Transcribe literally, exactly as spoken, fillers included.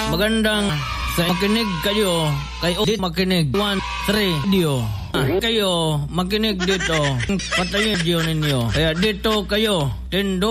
magandang sa makinig kayo kay Odit makinig one three video. Ah, kayo makinig dito. Patayin video ninyo. Kaya dito kayo. Tindog